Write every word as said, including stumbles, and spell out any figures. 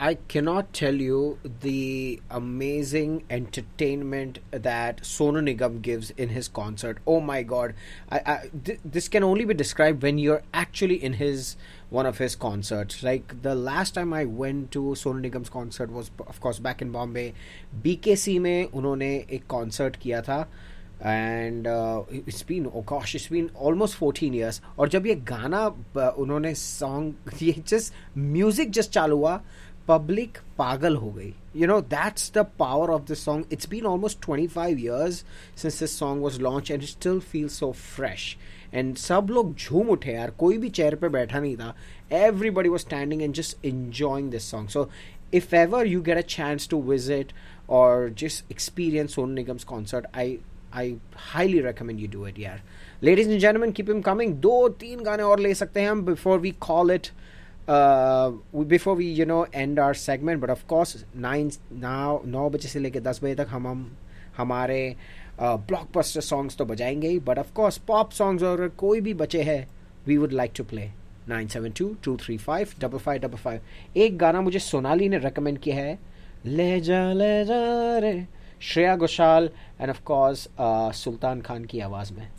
I cannot tell you the amazing entertainment that Sonu Nigam gives in his concert. Oh my God, I, I th- this can only be described when you're actually in his one of his concerts. Like the last time I went to Sonu Nigam's concert was, of course, back in Bombay. B K C में उन्होंने एक concert किया था. And uh, it's been, oh gosh, it's been almost fourteen years. और जब ये गाना uh, उन्होंने song, ये just music just चालू हुआ, public पागल हो गई. You know, that's the power of this song. It's been almost twenty-five years since this song was launched and it still feels so fresh. And सब लोग झूम उठे यार, कोई भी चेयर पे बैठा नहीं था. Everybody was standing and just enjoying this song. So if ever you get a chance to visit or just experience Sonu Nigam's concert, I I highly recommend you do it, यार. Ladies and gentlemen, keep him coming. दो तीन गाने और ले सकते हैं हम before we call it, uh, before we you know end our segment. But of course, nine now नौ बजे से लेके दस बजे तक हम हम हमारे ब्लॉकबस्टर सॉन्ग्स तो बजाएंगे ही. But of course pop songs और कोई भी बचे हैं, we would like to play. Nine seven to to three five double five double five. एक गाना मुझे सोनाली ने रेकमेंड किया है, ले जा ले जा रे, Shreya Ghoshal end of course Sultan Khan की आवाज़ में.